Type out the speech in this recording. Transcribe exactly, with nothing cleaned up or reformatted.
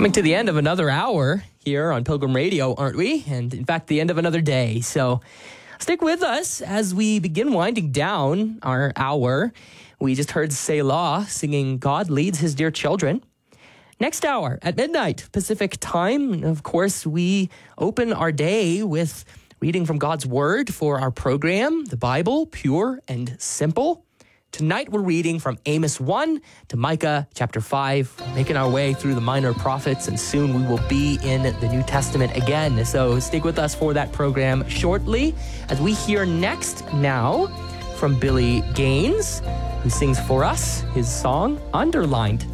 Coming to the end of another hour here on Pilgrim Radio, aren't we? And in fact, the end of another day. So stick with us as we begin winding down our hour. We just heard Selah singing God Leads His Dear Children. Next hour at midnight Pacific time, of course, we open our day with reading from God's Word for our program, the Bible, pure and simple. Tonight we're reading from Amos one to Micah chapter five, making our way through the minor prophets, and soon we will be in the New Testament again. So stick with us for that program shortly as we hear next now from Billy Gaines, who sings for us his song, Underlined.